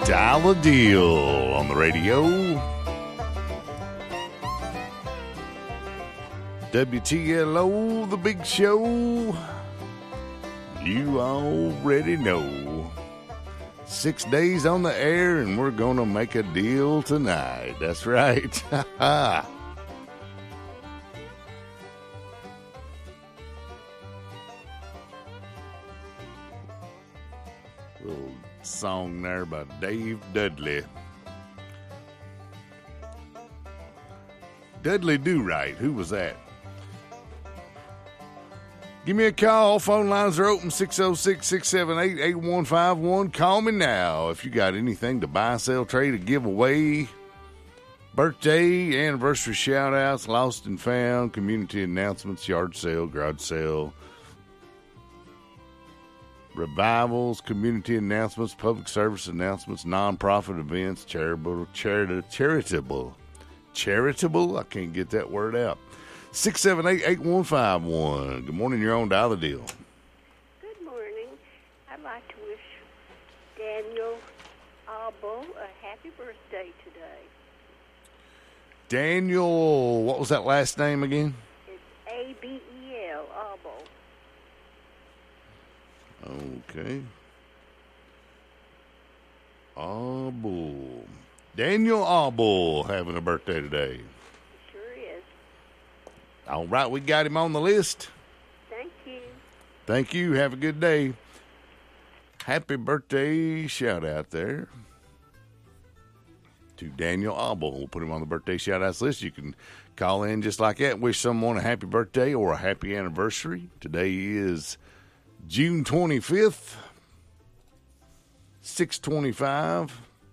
Dial a Deal on the radio. WTLO, the big show. You already know. 6 days on the air, and we're going to make a deal tonight. That's right. Little song there by Dave Dudley. Dudley Do Right. Who was that? Give me a call. Phone lines are open, 606-678-8151. Call me now if you got anything to buy, sell, trade, or give away. Birthday, anniversary shout-outs, lost and found, community announcements, yard sale, garage sale, revivals, community announcements, public service announcements, non-profit events, charitable, I can't get that word out. 678-8151. Good morning, you're on Dial the Deal. Good morning. I'd like to wish Daniel Abel a happy birthday today. Daniel, what was that last name again? It's A-B-E-L, Abel. Okay. Abel. Daniel Abel having a birthday today. Sure is. All right, we got him on the list. Thank you. Thank you. Have a good day. Happy birthday shout out there to Daniel Abel. We'll put him on the birthday shout outs list. You can call in just like that. Wish someone a happy birthday or a happy anniversary. Today is June 25th, 6:25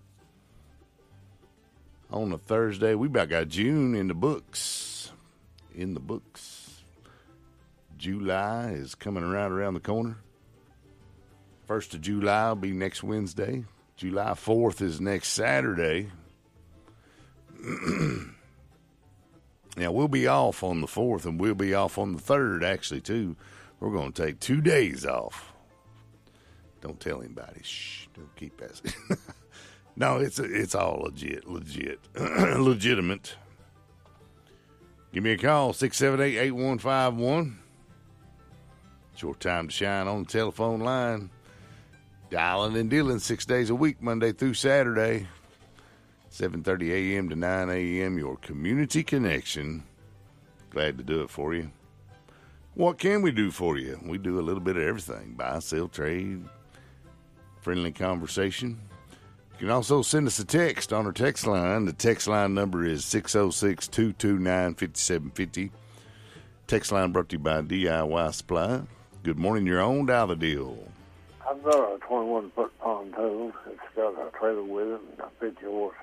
on a Thursday. We about got June in the books. July is coming around the corner. 1st of July will be next Wednesday. July 4th is next Saturday. Now, we'll be off on the 4th, and we'll be off on the 3rd, actually, too. We're going to take 2 days off. Don't tell anybody. Shh, don't keep asking. No, it's all legitimate. Give me a call, 678-8151. It's your time to shine on the telephone line. Dialing and dealing 6 days a week, Monday through Saturday, 7:30 a.m. to 9 a.m., your community connection. Glad to do it for you. What can we do for you? We do a little bit of everything. Buy, sell, trade, friendly conversation. You can also send us a text on our text line. The text line number is 606-229-5750. Text line brought to you by DIY Supply. Good morning, you're on Dial the Deal. I've got a 21-foot pontoon. It's got a trailer with it and a 50-horse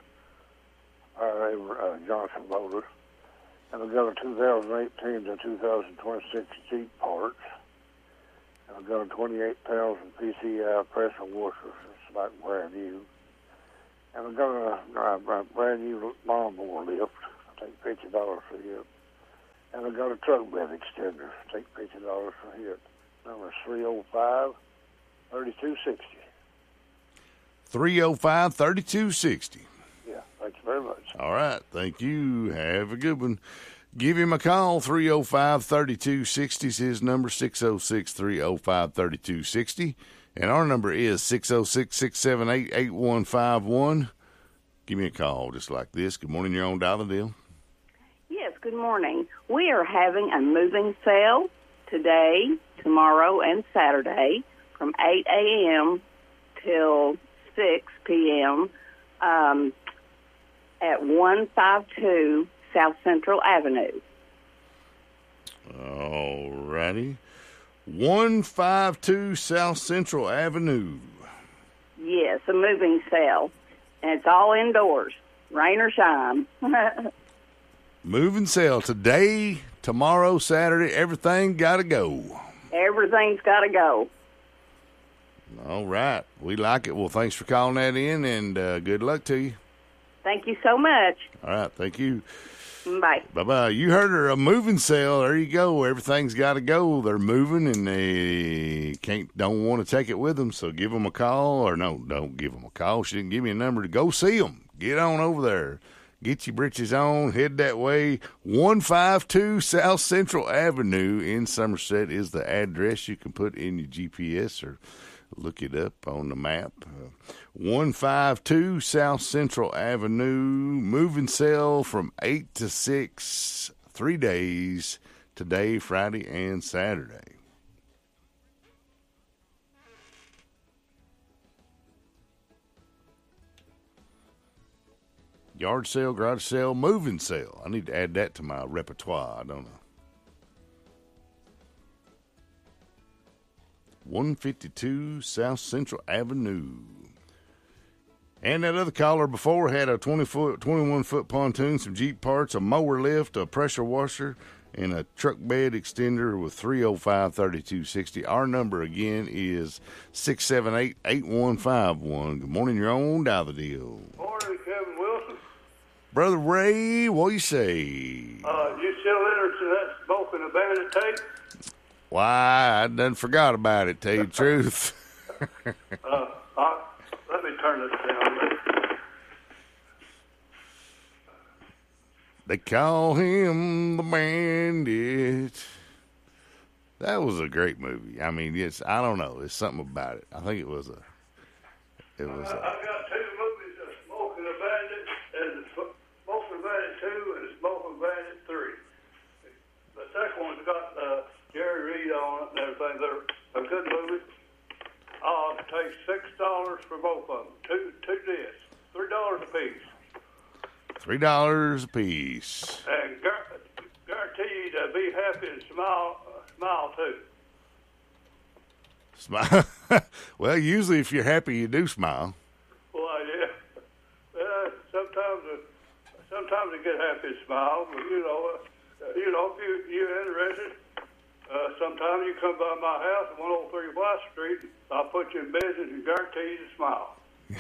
Johnson motor. And I've got a 2018 to 2026 Jeep parts. And I've got a 28,000 PCI pressure washer. It's like brand new. And I've got a brand new lawnmower lift. I take $50 for it. And I've got a truck bed extender. I take $50 for it. Number 305-3260. 305-3260. Yeah, thank you very much. All right, thank you. Have a good one. Give him a call, 305-3260 is his number, 606-305-3260. And our number is 606-678-8151. Give me a call just like this. Good morning, you're on Dial the Deal. Yes, good morning. We are having a moving sale today, tomorrow, and Saturday from 8 a.m. till 6 p.m. At 152 South Central Avenue. All righty. 152 South Central Avenue. Yes, a moving sale. And it's all indoors, rain or shine. Moving sale today, tomorrow, Saturday. Everything got to go. Everything's got to go. All right. We like it. Well, thanks for calling that in, and good luck to you. Thank you so much. All right. Thank you. Bye. Bye-bye. You heard her, a moving sale. There you go. Everything's got to go. They're moving, and they don't want to take it with them, so give them a call. Or no, don't give them a call. She didn't give me a number to go see them. Get on over there. Get your britches on. Head that way. 152 South Central Avenue in Somerset is the address. You can put in your GPS or look it up on the map. 152 South Central Avenue. Moving sale from 8 to 6, 3 days, today, Friday, and Saturday. Yard sale, garage sale, moving sale. I need to add that to my repertoire. I don't know. 152 South Central Avenue. And that other caller before had a 21-foot pontoon, some Jeep parts, a mower lift, a pressure washer, and a truck bed extender with 305-3260. Our number again is 678-8151. Good morning, you're on Dial the Deal. Morning, Kevin Wilson. Brother Ray, what do you say? You still interested in that Smoking a Bandit tape? Why, I done forgot about it, tell you the truth. Let me turn this down. They call him the Bandit. That was a great movie. I mean, I don't know. It's something about it. I think it was a. I've got two movies, Smoking a Bandit and Smoking a Bandit 2 and Smoking a Bandit 3. The second one's got Jerry Reed on it and everything. They're a good movie. I'll take $6 for both of them. Two discs, $3 a piece. $3 a piece. And guaranteed to be happy and smile too. Smile. Well, usually if you're happy, you do smile. Well, yeah. Sometimes I get happy and smile, but if you're interested, sometime you come by my house at 103 Black Street. I'll put you in business and guarantee you to smile.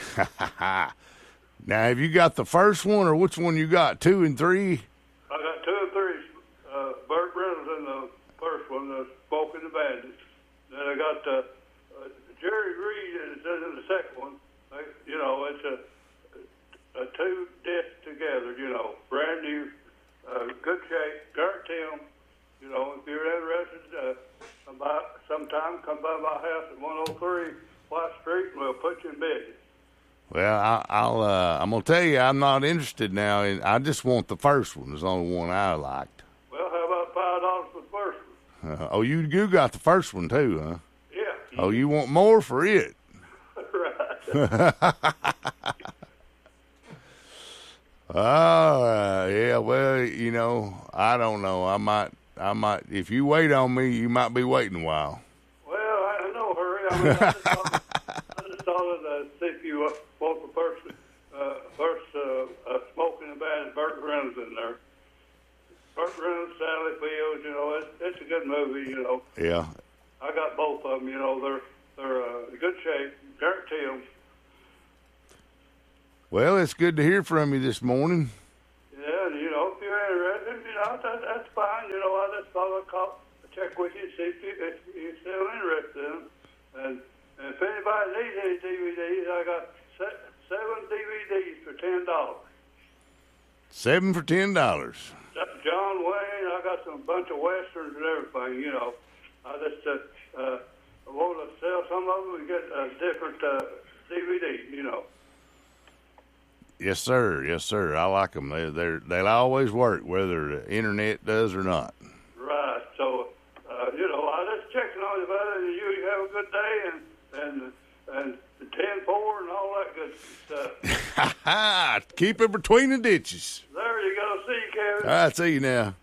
Now, have you got the first one, or which one you got, 2 and 3? I got 2 and 3. Burt Reynolds in the first one, the Smoking the Bandit. Then I got Jerry Reed in the second one. It's a 2 discs together. Brand new, good shape. Guarantee them. If you're interested, sometime come by my house at 103 White Street, and we'll put you in business. Well, I'm gonna tell you, I'm not interested now. I just want the first one. It's the only one I liked. Well, how about $5 for the first one? You got the first one too, huh? Yeah. Oh, you want more for it? Right. Yeah. Well, I don't know. I might. If you wait on me, you might be waiting a while. Well, I no hurry. I just thought to see if you want the first Smoking the Bandit, Burt Reynolds in there. Burt Reynolds, Sally Fields, it's a good movie, Yeah. I got both of them, they're in good shape, guarantee them. Well, it's good to hear from you this morning. Yeah, if you're interested, that's fine. I just thought I'd call, check with you and see if you're still interested in them. And if anybody needs any DVDs, I got 7 DVDs for $10. 7 for $10. John Wayne, I got some bunch of westerns and everything. I just want to sell some of them and get a different DVD. Yes, sir. Yes, sir. I like them. They'll always work, whether the internet does or not. Right. So, I just checking on you about it. You have a good day and the 10-4 and all that good stuff. Keep it between the ditches. There you go. See you, Kevin. I see you now.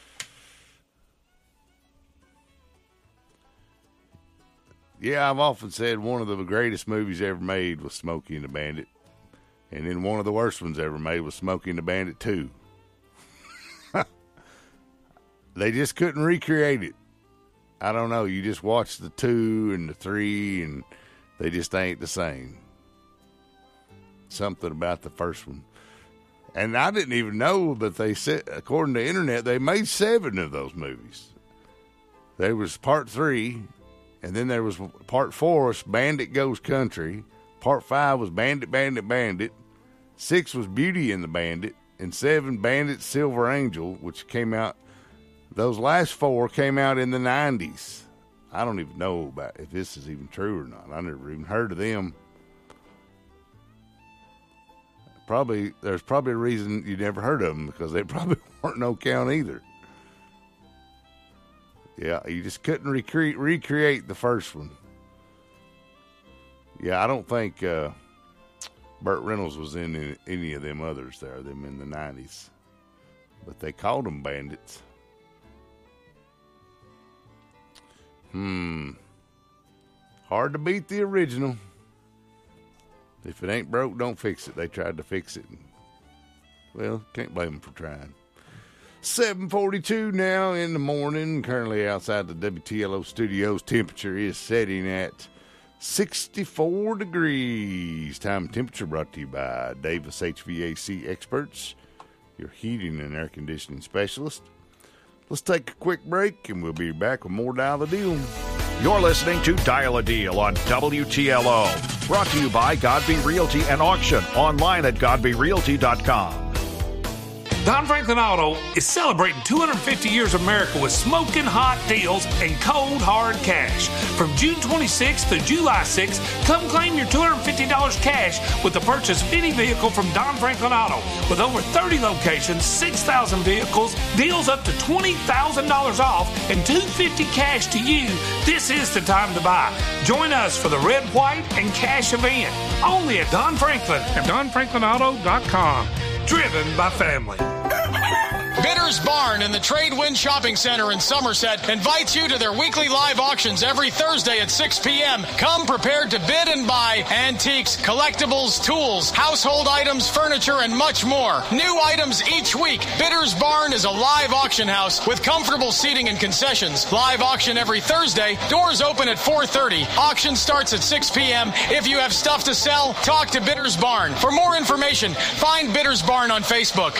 Yeah, I've often said one of the greatest movies ever made was Smokey and the Bandit. And then one of the worst ones ever made was Smokey and the Bandit 2. They just couldn't recreate it. I don't know. You just watch the 2 and the 3, and they just ain't the same. Something about the first one. And I didn't even know that they said, according to the internet, they made 7 of those movies. There was part 3, and then there was part 4 was Bandit Goes Country. Part 5 was Bandit, Bandit, Bandit. 6 was Beauty and the Bandit. And 7, Bandit, Silver Angel, which came out, those last 4 came out in the 90s. I don't even know about if this is even true or not. I never even heard of them. There's probably a reason you never heard of them, because they probably weren't no count either. Yeah, you just couldn't recreate the first one. Yeah, I don't think Burt Reynolds was in any of them others there, them in the 90s. But they called them bandits. Hard to beat the original. If it ain't broke, don't fix it. They tried to fix it. Well, can't blame them for trying. 7:42 now in the morning. Currently outside the WTLO studios. Temperature is setting at 64 degrees. Time and temperature brought to you by Davis HVAC Experts, your heating and air conditioning specialist. Let's take a quick break, and we'll be back with more Dial the Deal. You're listening to Dial a Deal on WTLO. Brought to you by Godby Realty and Auction. Online at godbyrealty.com. Don Franklin Auto is celebrating 250 years of America with smoking hot deals and cold, hard cash. From June 26th to July 6th, come claim your $250 cash with the purchase of any vehicle from Don Franklin Auto. With over 30 locations, 6,000 vehicles, deals up to $20,000 off, and $250 cash to you, this is the time to buy. Join us for the Red, White, and Cash event. Only at Don Franklin and DonFranklinAuto.com. Driven by family. Bidders Barn in the Tradewind Shopping Center in Somerset invites you to their weekly live auctions every Thursday at 6 p.m. Come prepared to bid and buy antiques, collectibles, tools, household items, furniture, and much more. New items each week. Bidders Barn is a live auction house with comfortable seating and concessions. Live auction every Thursday. Doors open at 4:30. Auction starts at 6 p.m. If you have stuff to sell, talk to Bidders Barn. For more information, find Bidders Barn on Facebook.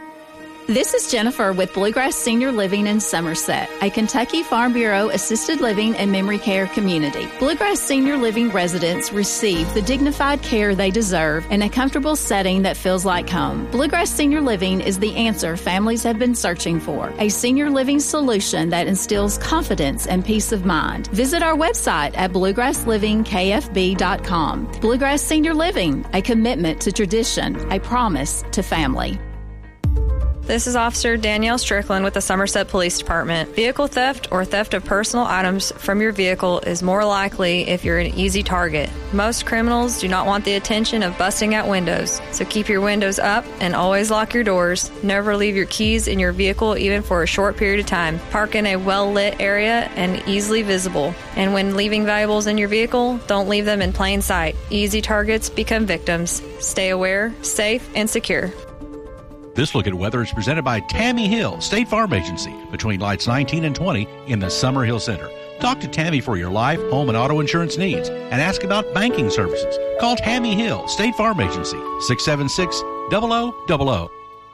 This is Jennifer with Bluegrass Senior Living in Somerset, a Kentucky Farm Bureau assisted living and memory care community. Bluegrass Senior Living residents receive the dignified care they deserve in a comfortable setting that feels like home. Bluegrass Senior Living is the answer families have been searching for, a senior living solution that instills confidence and peace of mind. Visit our website at bluegrasslivingkfb.com. Bluegrass Senior Living, a commitment to tradition, a promise to family. This is Officer Danielle Strickland with the Somerset Police Department. Vehicle theft or theft of personal items from your vehicle is more likely if you're an easy target. Most criminals do not want the attention of busting out windows, so keep your windows up and always lock your doors. Never leave your keys in your vehicle even for a short period of time. Park in a well-lit area and easily visible. And when leaving valuables in your vehicle, don't leave them in plain sight. Easy targets become victims. Stay aware, safe, and secure. This look at weather is presented by Tammy Hill, State Farm Agency, between lights 19 and 20 in the Summerhill Center. Talk to Tammy for your life, home, and auto insurance needs, and ask about banking services. Call Tammy Hill, State Farm Agency, 676-0000.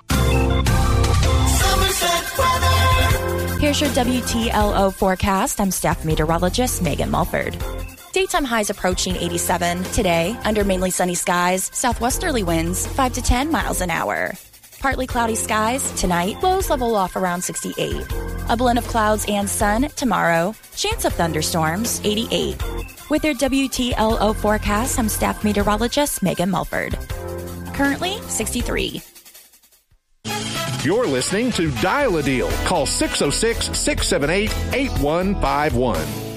Here's your WTLO forecast. I'm staff meteorologist Megan Mulford. Daytime highs approaching 87. Today, under mainly sunny skies, southwesterly winds 5 to 10 miles an hour. Partly cloudy skies tonight, lows level off around 68. A blend of clouds and sun tomorrow, chance of thunderstorms 88. With your WTLO forecast, I'm staff meteorologist Megan Mulford. Currently 63. You're listening to Dial a Deal. Call 606-678-8151.